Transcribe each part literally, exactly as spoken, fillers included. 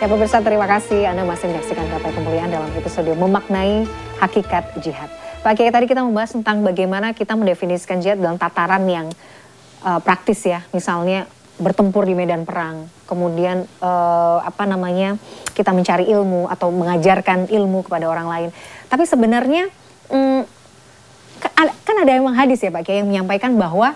Ya pemirsa, terima kasih Anda masih menyaksikan Gapai Kemuliaan dalam episode Memaknai Hakikat Jihad. Pak Kiai, tadi kita membahas tentang bagaimana kita mendefinisikan jihad dalam tataran yang uh, praktis ya. Misalnya bertempur di medan perang, kemudian uh, apa namanya kita mencari ilmu atau mengajarkan ilmu kepada orang lain. Tapi sebenarnya um, kan ada emang hadis ya Pak Kiai yang menyampaikan bahwa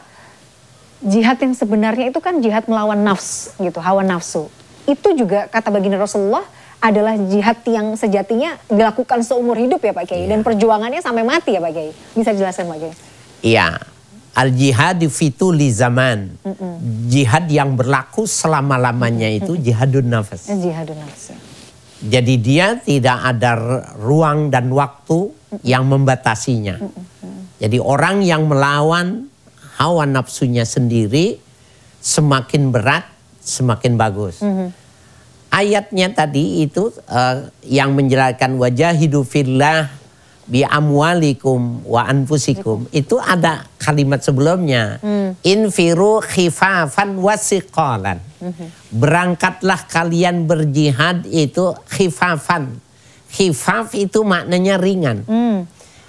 jihad yang sebenarnya itu kan jihad melawan nafs gitu, hawa nafsu. Itu juga kata baginda Rasulullah adalah jihad yang sejatinya dilakukan seumur hidup ya Pak Kiai. Ya. Dan perjuangannya sampai mati ya Pak Kiai. Bisa dijelaskan Pak Kiai? Iya. Al-jihad fitu li zaman. Mm -mm. Jihad yang berlaku selama-lamanya mm -mm. itu jihadun nafas. Jihadun nafas. Ya. Jadi dia tidak ada ruang dan waktu mm -mm. yang membatasinya. Mm -mm. Jadi orang yang melawan hawa nafsunya sendiri semakin berat, semakin bagus. Mm -hmm. Ayatnya tadi itu uh, yang menjelaskan wajahidu fillah bi amwalikum wa anfusikum. Itu ada kalimat sebelumnya. Mm. Infiru khifafan wasiqalan. Mm -hmm. Berangkatlah kalian berjihad itu khifafan. Khifaf itu maknanya ringan. Mm.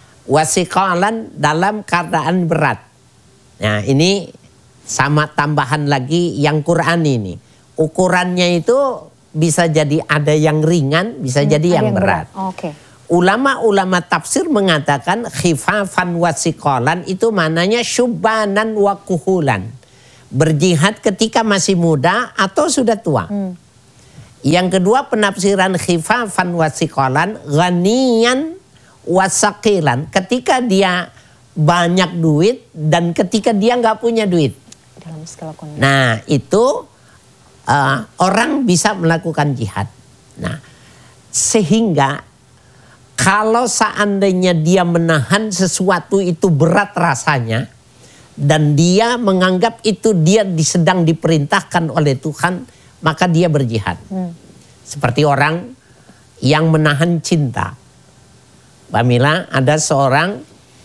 Wasiqalan dalam keadaan berat. Nah ini sama tambahan lagi yang Quran ini. Ukurannya itu bisa jadi ada yang ringan, bisa hmm, jadi yang, yang berat. berat. Okay. Ulama-ulama tafsir mengatakan khifafan wasiqalan itu maknanya syubbanan wa kuhulan. Berjihad ketika masih muda atau sudah tua. Hmm. Yang kedua penafsiran khifafan wasiqalan ghaniyan wasaqilan. Ketika dia banyak duit dan ketika dia nggak punya duit. Dalam segala kondisi. Nah itu Uh, orang bisa melakukan jihad. Nah, sehingga kalau seandainya dia menahan sesuatu itu berat rasanya dan dia menganggap itu dia sedang diperintahkan oleh Tuhan, maka dia berjihad. Hmm. Seperti orang yang menahan cinta. Mbak Mila, ada seorang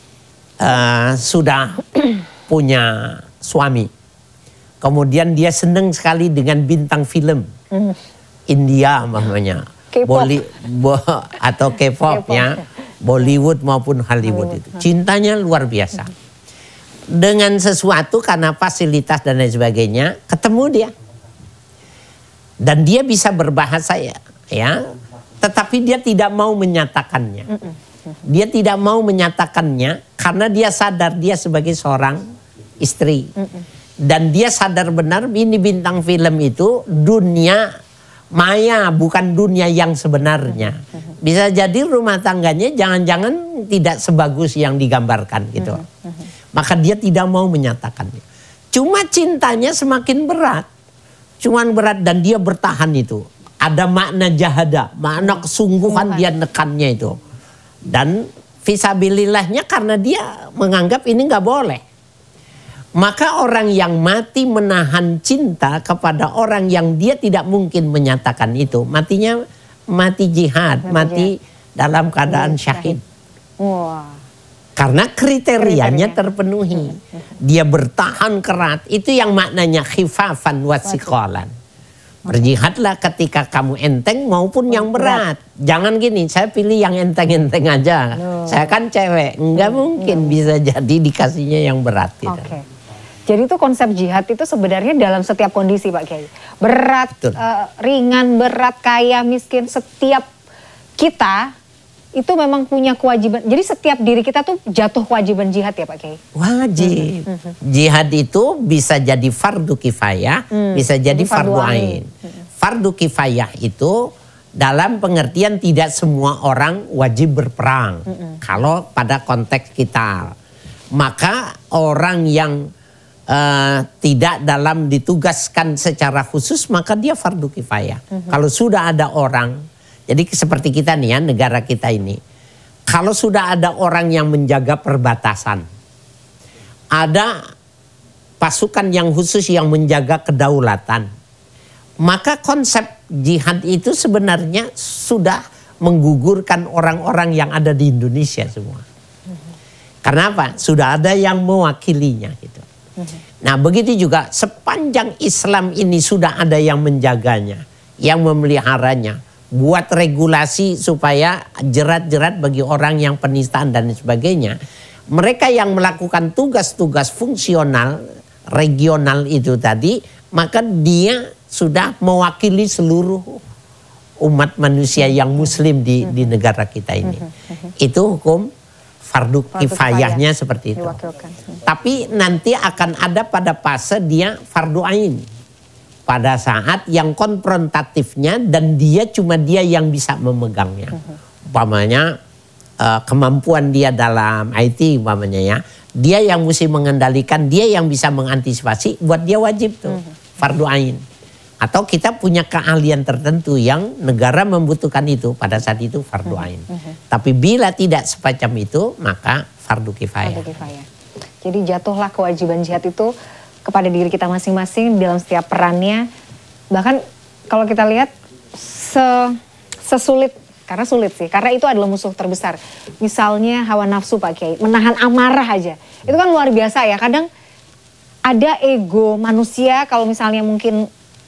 uh, sudah punya suami. Kemudian dia senang sekali dengan bintang film mm. India namanya, Bolly, bo, atau K-pop ya, Bollywood maupun Hollywood itu. Cintanya luar biasa. Dengan sesuatu karena fasilitas dan lain sebagainya, ketemu dia. Dan dia bisa berbahasa ya, ya, tetapi dia tidak mau menyatakannya. Dia tidak mau menyatakannya karena dia sadar dia sebagai seorang istri. Dan dia sadar benar ini bintang film itu dunia maya, bukan dunia yang sebenarnya. Bisa jadi rumah tangganya jangan-jangan tidak sebagus yang digambarkan gitu. Maka dia tidak mau menyatakannya. Cuma cintanya semakin berat. Cuman berat dan dia bertahan itu. Ada makna jahada, makna kesungguhan dia nekannya itu. Dan fisabilillahnya karena dia menganggap ini nggak boleh. Maka orang yang mati menahan cinta kepada orang yang dia tidak mungkin menyatakan itu, matinya mati jihad, mati, mati dalam keadaan syahid. Wah. Karena kriterianya terpenuhi. Dia bertahan keras, itu yang maknanya khifafan wasiqalan. Berjihadlah ketika kamu enteng maupun yang berat. Jangan gini, saya pilih yang enteng-enteng aja. No. Saya kan cewek, nggak no. mungkin no. bisa jadi dikasihnya yang berat. Gitu. Okay. Jadi itu konsep jihad itu sebenarnya dalam setiap kondisi Pak Kiai. Berat, uh, ringan, berat, kaya, miskin, setiap kita itu memang punya kewajiban. Jadi setiap diri kita tuh jatuh kewajiban jihad ya Pak Kiai? Wajib. Hmm. Jihad itu bisa jadi fardu kifayah, hmm. bisa jadi fardu ain. Hmm. Fardu kifayah itu dalam pengertian tidak semua orang wajib berperang. Hmm. Kalau pada konteks kita. Maka orang yang Uh, tidak dalam ditugaskan secara khusus maka dia fardu kifayah. Mm-hmm. Kalau sudah ada orang, jadi seperti kita nih ya negara kita ini, kalau sudah ada orang yang menjaga perbatasan, ada pasukan yang khusus yang menjaga kedaulatan, maka konsep jihad itu sebenarnya sudah menggugurkan orang-orang yang ada di Indonesia semua. Mm-hmm. Karena apa? Sudah ada yang mewakilinya gitu. Nah begitu juga sepanjang Islam ini sudah ada yang menjaganya. yang memeliharanya. Buat regulasi supaya jerat-jerat bagi orang yang penistaan dan sebagainya. Mereka yang melakukan tugas-tugas fungsional regional itu tadi, maka dia sudah mewakili seluruh umat manusia yang muslim di, di negara kita ini. Itu hukum fardu kifayahnya seperti itu. Diwakilkan. Tapi nanti akan ada pada fase dia fardu ain. Pada saat yang konfrontatifnya dan dia cuma dia yang bisa memegangnya. Umpamanya uh, kemampuan dia dalam I T umpamanya ya. Dia yang mesti mengendalikan, dia yang bisa mengantisipasi, buat dia wajib tuh fardu ain. Atau kita punya keahlian tertentu yang negara membutuhkan itu, pada saat itu fardu ain. Tapi bila tidak semacam itu, maka fardu kifayah. Fardu kifayah. Jadi jatuhlah kewajiban jihad itu kepada diri kita masing-masing dalam setiap perannya. Bahkan kalau kita lihat se sesulit, karena sulit sih, karena itu adalah musuh terbesar. Misalnya hawa nafsu Pak Kiai, menahan amarah aja. Itu kan luar biasa ya, kadang ada ego manusia kalau misalnya mungkin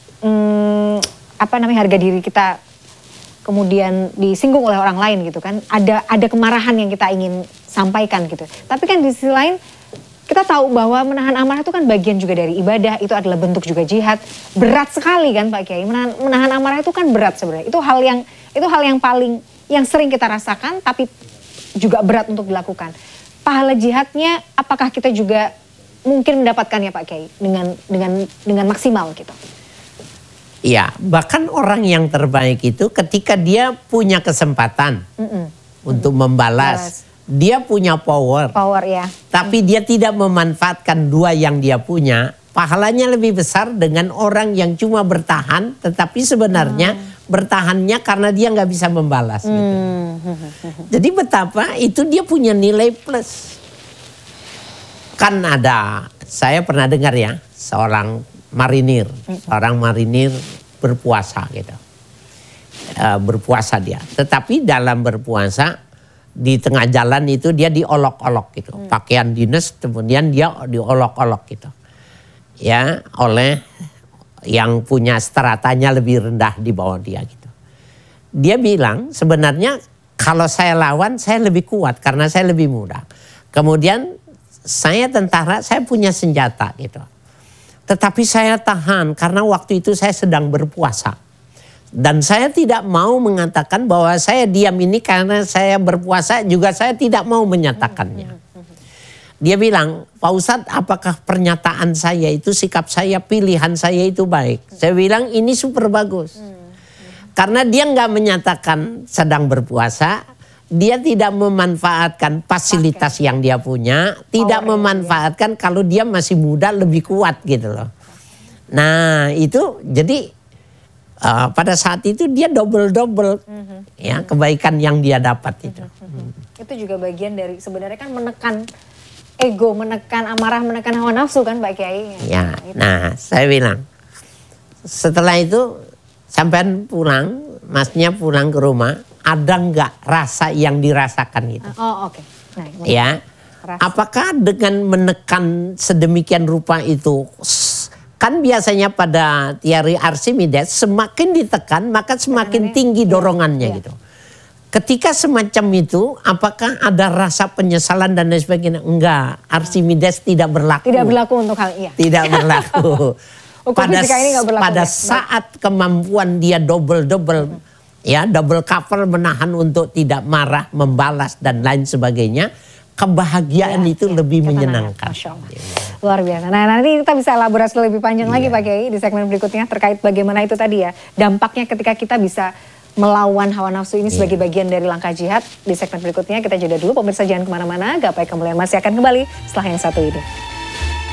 hmm, apa namanya harga diri kita kemudian disinggung oleh orang lain gitu kan. Ada ada kemarahan yang kita ingin sampaikan gitu. Tapi kan di sisi lain kita tahu bahwa menahan amarah itu kan bagian juga dari ibadah, itu adalah bentuk juga jihad. Berat sekali kan Pak Kiai, menahan, menahan amarah itu kan berat sebenarnya. Itu hal yang itu hal yang paling yang sering kita rasakan tapi juga berat untuk dilakukan. Pahala jihadnya apakah kita juga mungkin mendapatkannya Pak Kiai dengan dengan dengan maksimal gitu? Iya, bahkan orang yang terbaik itu ketika dia punya kesempatan mm -mm. untuk membalas. Balas. Dia punya power, power ya. Tapi dia tidak memanfaatkan dua yang dia punya. Pahalanya lebih besar dengan orang yang cuma bertahan, tetapi sebenarnya hmm. bertahannya karena dia nggak bisa membalas. Hmm. Gitu. Jadi betapa itu dia punya nilai plus. Kan ada, saya pernah dengar ya, seorang marinir, hmm. seorang marinir berpuasa gitu, uh, berpuasa dia. Tetapi dalam berpuasa di tengah jalan itu dia diolok-olok gitu. Hmm. Pakaian dinas kemudian dia diolok-olok gitu. Ya, oleh yang punya stratanya lebih rendah di bawah dia gitu. Dia bilang sebenarnya kalau saya lawan saya lebih kuat karena saya lebih muda. Kemudian saya tentara, saya punya senjata gitu. Tetapi saya tahan karena waktu itu saya sedang berpuasa. Dan saya tidak mau mengatakan bahwa saya diam ini karena saya berpuasa, juga saya tidak mau menyatakannya. Dia bilang, Pak Ustadz apakah pernyataan saya itu, sikap saya, pilihan saya itu baik? Saya bilang ini super bagus. Karena dia nggak menyatakan sedang berpuasa, dia tidak memanfaatkan fasilitas yang dia punya, tidak memanfaatkan kalau dia masih muda lebih kuat gitu loh. Nah itu jadi Uh, pada saat itu dia double-double mm-hmm. ya kebaikan yang dia dapat itu. Mm-hmm. Itu juga bagian dari sebenarnya kan menekan ego, menekan amarah, menekan hawa nafsu kan Pak Kiai. Ya, nah, nah saya bilang setelah itu sampai pulang, masnya pulang ke rumah, ada nggak rasa yang dirasakan gitu? Oh oke. Okay. Nah, ya, rasa. Apakah dengan menekan sedemikian rupa itu? Kan biasanya pada teori Archimedes semakin ditekan maka semakin tinggi dorongannya ya, gitu. Ketika semacam itu apakah ada rasa penyesalan dan lain sebagainya? Enggak, Archimedes tidak berlaku. Tidak berlaku untuk hal iya. Tidak berlaku. pada ini berlaku pada ya. saat kemampuan dia double-double hmm. ya, double cover menahan untuk tidak marah, membalas dan lain sebagainya. Kebahagiaan ya, itu ya, lebih menyenangkan. Masya Allah. Luar biasa. Nah nanti kita bisa elaborasi lebih panjang yeah. lagi Pak Kiai di segmen berikutnya terkait bagaimana itu tadi ya. Dampaknya ketika kita bisa melawan hawa nafsu ini yeah. sebagai bagian dari langkah jihad. Di segmen berikutnya kita jeda dulu. Pemirsa jangan kemana-mana. Gapai Kemuliaan masih akan kembali setelah yang satu ini.